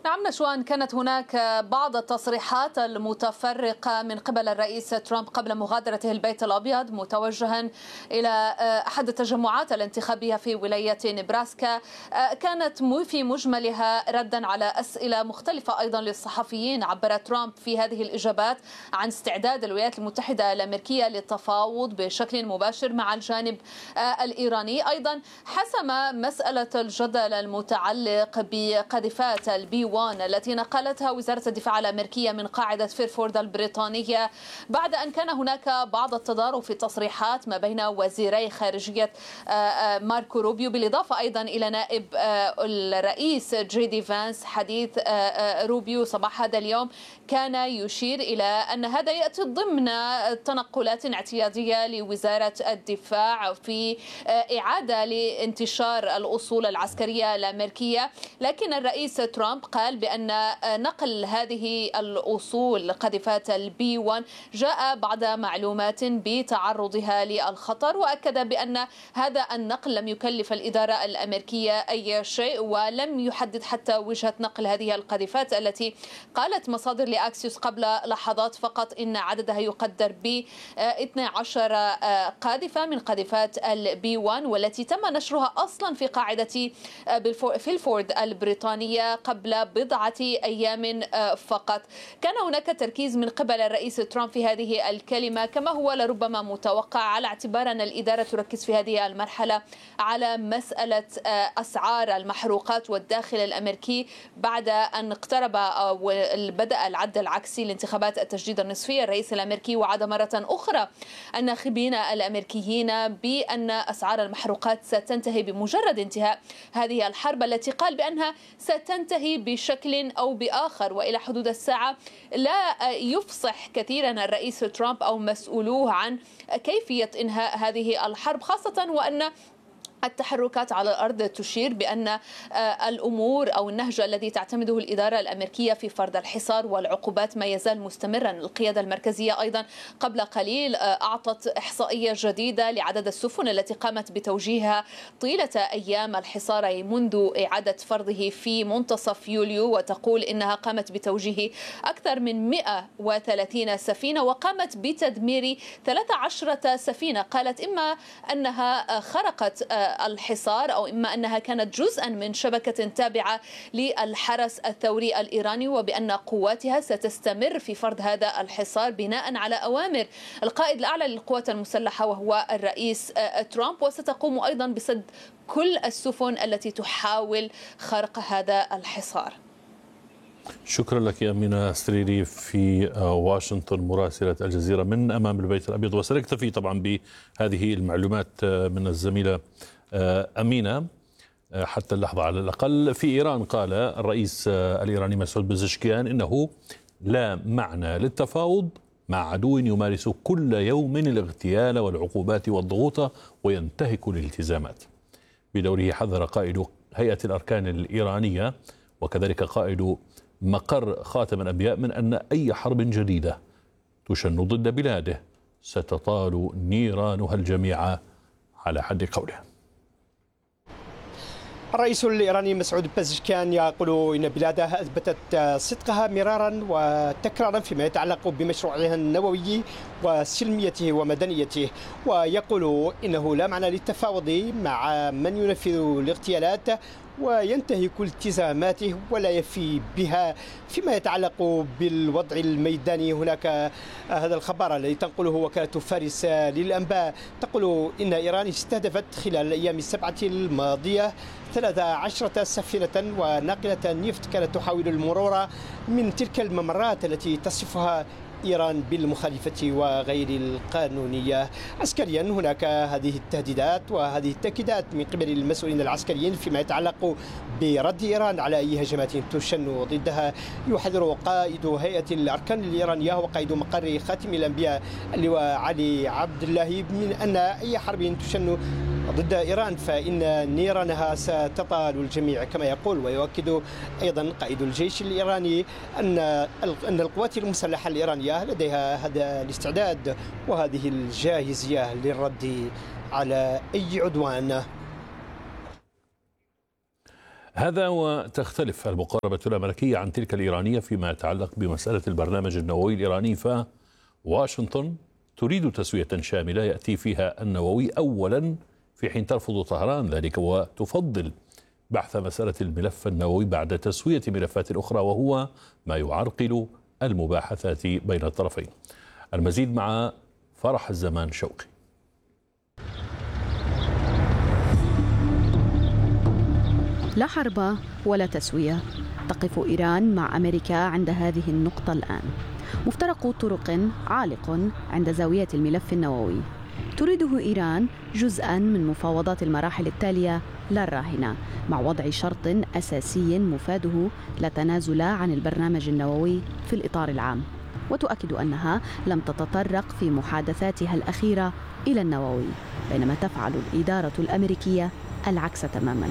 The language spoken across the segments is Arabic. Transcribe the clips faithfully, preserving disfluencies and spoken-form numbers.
نعم نشوان، كانت هناك بعض التصريحات المتفرقة من قبل الرئيس ترامب قبل مغادرته البيت الأبيض متوجها إلى أحد التجمعات الانتخابية في ولاية نبراسكا، كانت في مجملها ردا على أسئلة مختلفة أيضا للصحفيين. عبر ترامب في هذه الإجابات عن استعداد الولايات المتحدة الأمريكية للتفاوض بشكل مباشر مع الجانب الإيراني. أيضا حسم مسألة الجدل المتعلق بقذيفات البي واحد التي نقلتها وزارة الدفاع الأمريكية من قاعدة فيرفورد البريطانية، بعد أن كان هناك بعض التضارب في التصريحات ما بين وزيري خارجية ماركو روبيو، بالإضافة أيضا إلى نائب الرئيس جي دي فانس. حديث روبيو صباح هذا اليوم كان يشير إلى أن هذا يأتي ضمن تنقلات اعتيادية لوزارة الدفاع في إعادة لانتشار الأصول العسكرية الأمريكية، لكن الرئيس ترامب قال بأن نقل هذه الأصول قذيفات البي واحد جاء بعد معلومات بتعرضها للخطر، وأكد بأن هذا النقل لم يكلف الإدارة الأمريكية أي شيء، ولم يحدد حتى وجهة نقل هذه القذيفات التي قالت مصادر لأكسيوس قبل لحظات فقط إن عددها يقدر ب اثنتي عشرة قاذفة من قذيفات البي واحد، والتي تم نشرها أصلا في قاعدة فيلفورد البريطانية قبل بضعة أيام فقط. كان هناك تركيز من قبل الرئيس ترامب في هذه الكلمة كما هو لربما متوقع، على اعتبار أن الإدارة تركز في هذه المرحلة على مسألة أسعار المحروقات والداخل الأمريكي بعد أن اقترب أو بدأ العد العكسي لانتخابات التجديد النصفي. الرئيس الأمريكي وعد مرة أخرى الناخبين الأمريكيين بأن أسعار المحروقات ستنتهي بمجرد انتهاء هذه الحرب التي قال بأنها ستنتهي بشكل أو بآخر وإلى حدود الساعة. لا يفصح كثيرا الرئيس ترامب أو مسؤولوه عن كيفية إنهاء هذه الحرب، خاصة وأن التحركات على الأرض تشير بأن الأمور أو النهج الذي تعتمده الإدارة الأمريكية في فرض الحصار والعقوبات ما يزال مستمرا. القيادة المركزية أيضا قبل قليل أعطت إحصائية جديدة لعدد السفن التي قامت بتوجيهها طيلة أيام الحصار منذ إعادة فرضه في منتصف يوليو، وتقول إنها قامت بتوجيه أكثر من مئة وثلاثين سفينة وقامت بتدمير ثلاث عشرة سفينة. قالت إما أنها خرقت الحصار أو إما أنها كانت جزءا من شبكة تابعة للحرس الثوري الإيراني، وبأن قواتها ستستمر في فرض هذا الحصار بناء على أوامر القائد الأعلى للقوات المسلحة وهو الرئيس ترامب، وستقوم أيضا بسد كل السفن التي تحاول خرق هذا الحصار. شكرا لك يا أمينة سريري في واشنطن مراسلة الجزيرة من أمام البيت الأبيض. وسنكتفي طبعا بهذه المعلومات من الزميلة أمينة حتى اللحظة على الأقل. في إيران قال الرئيس الإيراني مسعود بزشكيان إنه لا معنى للتفاوض مع عدو يمارس كل يوم الاغتيال والعقوبات والضغوط وينتهك الالتزامات. بدوره حذر قائد هيئة الأركان الإيرانية وكذلك قائد مقر خاتم الأنبياء من أن أي حرب جديدة تشن ضد بلاده ستطال نيرانها الجميع على حد قوله. الرئيس الإيراني مسعود بزشكيان يقول إن بلاده أثبتت صدقها مرارا وتكرارا فيما يتعلق بمشروعها النووي وسلميته ومدنيته، ويقول إنه لا معنى للتفاوض مع من ينفذ الاغتيالات وينتهك التزاماته ولا يفي بها فيما يتعلق بالوضع الميداني. هناك هذا الخبر الذي تنقله وكالة فارس للأنباء تقول إن إيران استهدفت خلال الأيام السبعة الماضية ثلاث عشرة سفينة وناقلة نفط كانت تحاول المرور من تلك الممرات التي تصفها إيران بالمخالفة وغير القانونية. عسكريا هناك هذه التهديدات وهذه التأكيدات من قبل المسؤولين العسكريين فيما يتعلق برد إيران على أي هجمات تشن ضدها. يحذر قائد هيئة الأركان الإيرانية وقائد مقر خاتم الأنبياء اللواء علي عبد الله من أن أي حرب تشن ضد إيران فإن نيرانها ستطال الجميع كما يقول. ويؤكد أيضا قائد الجيش الإيراني أن أن القوات المسلحة الإيرانية لديها هذا الاستعداد وهذه الجاهزية للرد على أي عدوان. هذا وتختلف المقاربة الأمريكية عن تلك الإيرانية فيما يتعلق بمسألة البرنامج النووي الإيراني، فواشنطن تريد تسوية شاملة يأتي فيها النووي أولا في حين ترفض طهران ذلك وتفضل بحث مسألة الملف النووي بعد تسوية ملفات أخرى، وهو ما يعرقل المباحثات بين الطرفين. المزيد مع فرح الزمان شوقي. لا حرب ولا تسوية، تقف إيران مع أمريكا عند هذه النقطة الآن. مفترق طرق عالق عند زاوية الملف النووي، تريده إيران جزءاً من مفاوضات المراحل التالية لا الراهنة، مع وضع شرط أساسي مفاده لا تنازل عن البرنامج النووي في الإطار العام، وتؤكد أنها لم تتطرق في محادثاتها الأخيرة إلى النووي، بينما تفعل الإدارة الأمريكية العكس تماماً.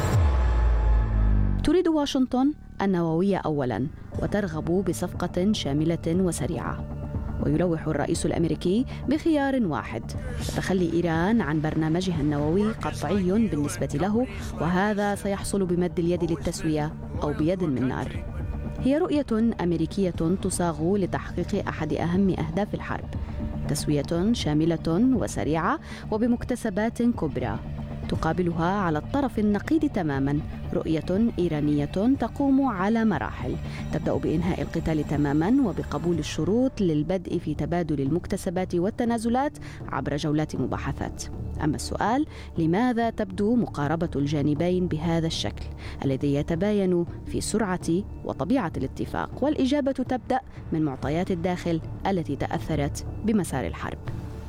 تريد واشنطن النووية أولاً، وترغب بصفقة شاملة وسريعة. ويلوح الرئيس الأمريكي بخيار واحد: تخلي إيران عن برنامجها النووي قطعي بالنسبة له، وهذا سيحصل بمد اليد للتسوية أو بيد من نار. هي رؤية أمريكية تصاغ لتحقيق أحد أهم أهداف الحرب: تسوية شاملة وسريعة وبمكتسبات كبرى. تقابلها على الطرف النقيض تماما رؤية إيرانية تقوم على مراحل، تبدأ بإنهاء القتال تماما وبقبول الشروط للبدء في تبادل المكتسبات والتنازلات عبر جولات مباحثات. أما السؤال: لماذا تبدو مقاربة الجانبين بهذا الشكل الذي يتباين في سرعة وطبيعة الاتفاق؟ والإجابة تبدأ من معطيات الداخل التي تأثرت بمسار الحرب.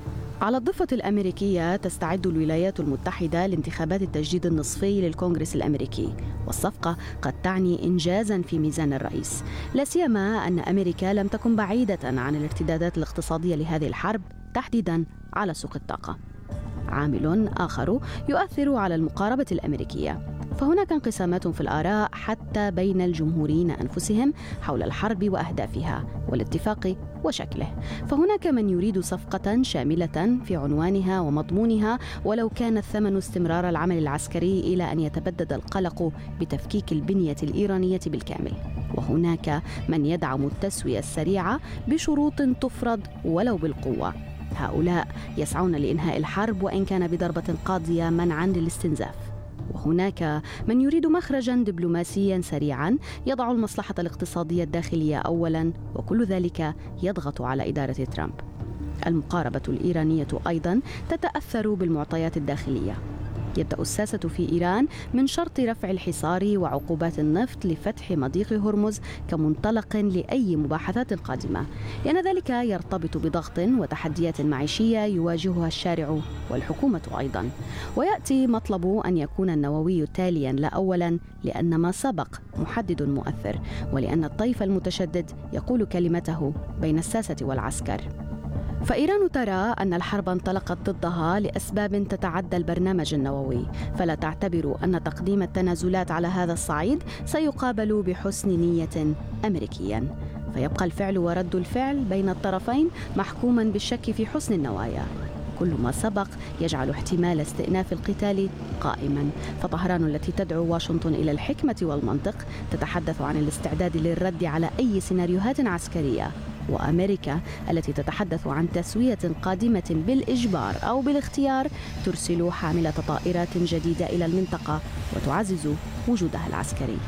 على الضفة الأمريكية تستعد الولايات المتحدة لانتخابات التجديد النصفي للكونغرس الأمريكي، والصفقة قد تعني إنجازاً في ميزان الرئيس، لا سيما أن أمريكا لم تكن بعيدة عن الارتدادات الاقتصادية لهذه الحرب، تحديداً على سوق الطاقة. عامل آخر يؤثر على المقاربة الأمريكية، فهناك انقسامات في الآراء حتى بين الجمهوريين أنفسهم حول الحرب وأهدافها والاتفاق وشكله. فهناك من يريد صفقة شاملة في عنوانها ومضمونها، ولو كان الثمن استمرار العمل العسكري إلى أن يتبدد القلق بتفكيك البنية الإيرانية بالكامل. وهناك من يدعم التسوية السريعة بشروط تفرض ولو بالقوة. هؤلاء يسعون لإنهاء الحرب وإن كان بضربة قاضية منعاً للاستنزاف. وهناك من يريد مخرجاً دبلوماسياً سريعاً يضع المصلحة الاقتصادية الداخلية أولاً، وكل ذلك يضغط على إدارة ترامب. المقاربة الإيرانية أيضاً تتأثر بالمعطيات الداخلية. يبدأ الساسة في إيران من شرط رفع الحصار وعقوبات النفط لفتح مضيق هرمز كمنطلق لأي مباحثات قادمة، لأن ذلك يرتبط بضغط وتحديات معيشية يواجهها الشارع والحكومة أيضا. ويأتي مطلب أن يكون النووي تاليا لا أولا، لأن ما سبق محدد مؤثر، ولأن الطيف المتشدد يقول كلمته بين الساسة والعسكر. فإيران ترى أن الحرب انطلقت ضدها لأسباب تتعدى البرنامج النووي، فلا تعتبر أن تقديم التنازلات على هذا الصعيد سيقابل بحسن نية أمريكيا، فيبقى الفعل ورد الفعل بين الطرفين محكوما بالشك في حسن النوايا. كل ما سبق يجعل احتمال استئناف القتال قائما، فطهران التي تدعو واشنطن إلى الحكمة والمنطق تتحدث عن الاستعداد للرد على أي سيناريوهات عسكرية، وأمريكا التي تتحدث عن تسوية قادمة بالإجبار أو بالاختيار ترسل حاملة طائرات جديدة إلى المنطقة وتعزز وجودها العسكري.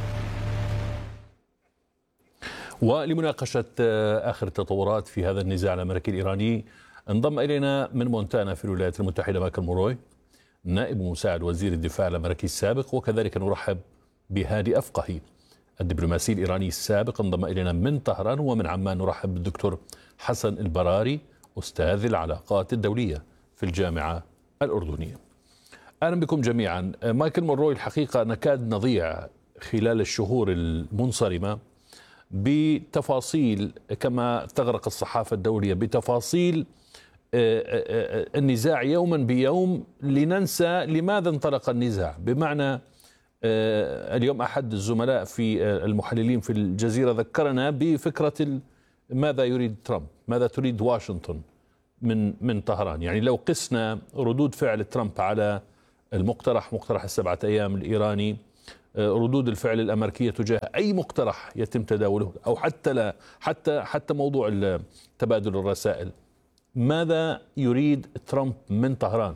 ولمناقشة آخر التطورات في هذا النزاع الأمريكي الإيراني انضم إلينا من مونتانا في الولايات المتحدة مايكل موروي، نائب مساعد وزير الدفاع الأمريكي السابق، وكذلك نرحب بهادي أفقهي الدبلوماسي الإيراني السابق انضم إلينا من طهران. ومن عمان نرحب بالدكتور حسن البراري أستاذ العلاقات الدولية في الجامعة الأردنية. أهلا بكم جميعا. مايكل موروي، الحقيقة نكاد نضيع خلال الشهور المنصرمة بتفاصيل كما تغرق الصحافة الدولية بتفاصيل النزاع يوما بيوم، لننسى لماذا انطلق النزاع. بمعنى اليوم أحد الزملاء في المحللين في الجزيرة ذكرنا بفكرة ماذا يريد ترامب، ماذا تريد واشنطن من من طهران. يعني لو قسنا ردود فعل ترامب على المقترح، مقترح السبعة أيام الإيراني، ردود الفعل الأمريكية تجاه أي مقترح يتم تداوله، أو حتى لا حتى حتى موضوع تبادل الرسائل. ماذا يريد ترامب من طهران؟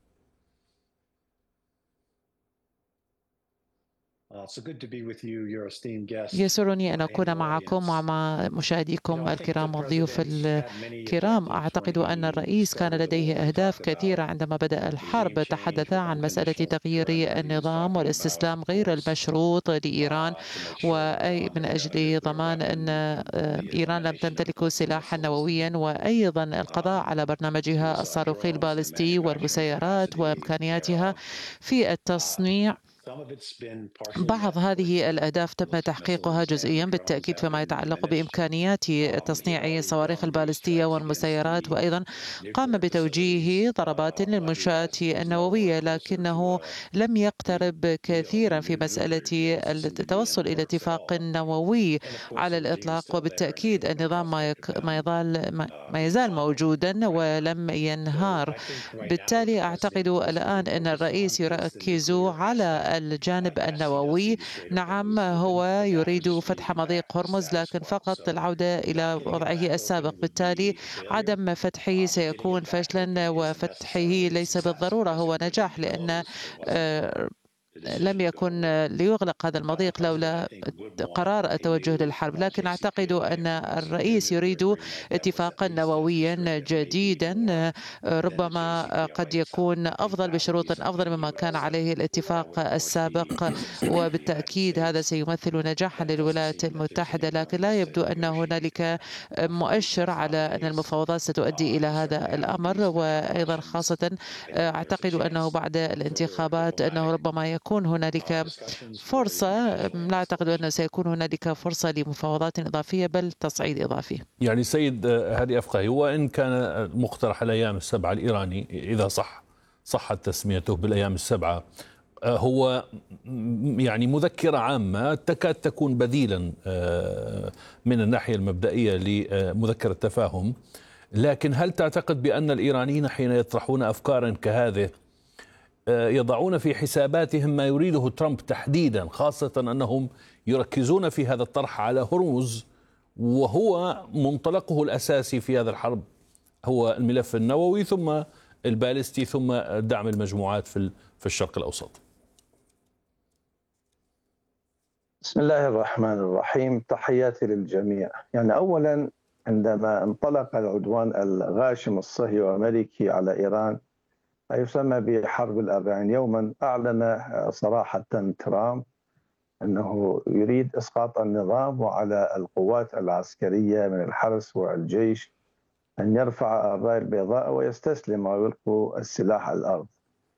يسرني أن أكون معكم ومع مشاهديكم الكرام والضيوف الكرام. أعتقد أن الرئيس كان لديه أهداف كثيرة عندما بدأ الحرب. تحدث عن مسألة تغيير النظام والاستسلام غير المشروط لإيران، وأي من أجل ضمان أن إيران لم تمتلك سلاحا نوويا، وأيضا القضاء على برنامجها الصاروخي البالستي والمسيرات وإمكانياتها في التصنيع. بعض هذه الأهداف تم تحقيقها جزئيا بالتأكيد فيما يتعلق بإمكانيات تصنيع الصواريخ البالستية والمسيرات، وأيضا قام بتوجيه ضربات للمنشآت النووية، لكنه لم يقترب كثيرا في مسألة التوصل إلى اتفاق نووي على الإطلاق. وبالتأكيد النظام ما يزال ما يزال موجودا ولم ينهار. بالتالي أعتقد الآن أن الرئيس يركز على الجانب النووي. نعم، هو يريد فتح مضيق هرمز، لكن فقط العودة إلى وضعه السابق. بالتالي عدم فتحه سيكون فشلا، وفتحه ليس بالضرورة هو نجاح، لأن لم يكن ليغلق هذا المضيق لولا قرار التوجه للحرب. لكن أعتقد أن الرئيس يريد اتفاقا نوويا جديدا ربما قد يكون أفضل بشروط أفضل مما كان عليه الاتفاق السابق، وبالتأكيد هذا سيمثل نجاحا للولايات المتحدة. لكن لا يبدو أن هنالك مؤشر على أن المفاوضات ستؤدي إلى هذا الأمر. وأيضا خاصة أعتقد أنه بعد الانتخابات أنه ربما يكون يكون هنالك فرصة. لا أعتقد أنه سيكون هنالك فرصة لمفاوضات إضافية بل تصعيد إضافي. يعني سيد هادي أفقاهي، وإن كان مقترح الأيام السبعة الإيراني، إذا صح صحت تسميته بالأيام السبعة، هو يعني مذكرة عامة تكاد تكون بديلا من الناحية المبدئية لمذكرة تفاهم، لكن هل تعتقد بأن الإيرانيين حين يطرحون أفكارا كهذه يضعون في حساباتهم ما يريده ترامب تحديدا، خاصة أنهم يركزون في هذا الطرح على هرمز، وهو منطلقه الأساسي في هذا الحرب هو الملف النووي ثم البالستي ثم دعم المجموعات في في الشرق الأوسط؟ بسم الله الرحمن الرحيم. تحياتي للجميع. يعني أولا، عندما انطلق العدوان الغاشم الصهيوني الأمريكي على إيران ما يسمى بحرب الأربعين يوما، أعلن صراحة ترامب أنه يريد إسقاط النظام وعلى القوات العسكرية من الحرس والجيش أن يرفع الراية البيضاء ويستسلم ويلقوا السلاح على الأرض.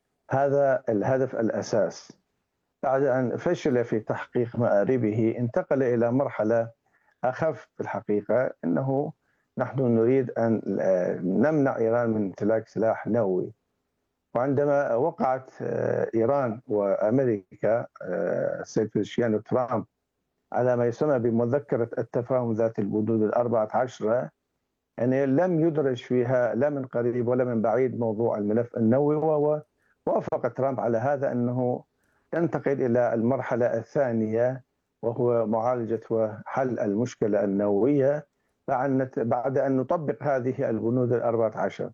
هذا الهدف الأساس. بعد أن فشل في تحقيق مآربه انتقل إلى مرحلة أخف في الحقيقة، أنه نحن نريد أن نمنع إيران من امتلاك سلاح نووي. وعندما وقعت إيران وأمريكا السيد كريستيانو ترامب على ما يسمى بمذكرة التفاهم ذات البنود الأربعة عشرة، يعني لم يدرج فيها لا من قريب ولا من بعيد موضوع الملف النووي، ووافق ترامب على هذا أنه ينتقل إلى المرحلة الثانية وهو معالجة وحل المشكلة النووية بعد أن نطبق هذه البنود الأربعة عشر.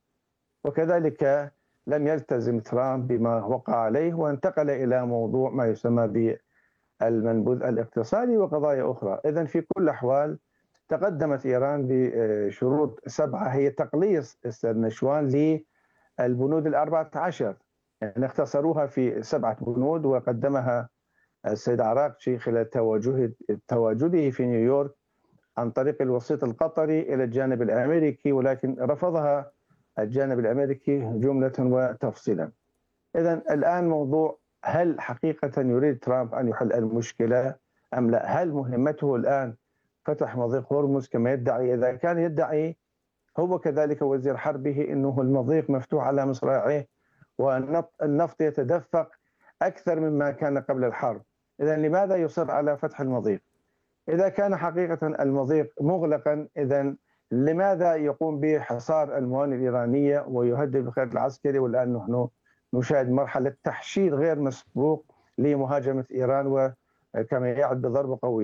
وكذلك لم يلتزم ترامب بما وقع عليه وانتقل إلى موضوع ما يسمى بالمنبوذ الاقتصادي وقضايا أخرى. إذن في كل الأحوال تقدمت إيران بشروط سبعة هي تقليص النشوان للبنود الأربعة عشر، يعني اختصروها في سبعة بنود، وقدمها السيد عراقشي خلال تواجده تواجده في نيويورك عن طريق الوسيط القطري إلى الجانب الأمريكي، ولكن رفضها الجانب الأمريكي جملة وتفصيلا. إذن الآن موضوع هل حقيقة يريد ترامب أن يحل المشكلة أم لا؟ هل مهمته الآن فتح مضيق هرمز كما يدعي؟ إذا كان يدعي هو كذلك وزير حربه أنه المضيق مفتوح على مصراعيه والنفط يتدفق أكثر مما كان قبل الحرب، إذن لماذا يصر على فتح المضيق؟ إذا كان حقيقة المضيق مغلقا، إذن لماذا يقوم بحصار الموانئ الإيرانية ويهدد بالخير العسكري؟ والآن نحن نشاهد مرحلة تحشيد غير مسبوق لمهاجمة إيران، وكما يعد بضربة قوية.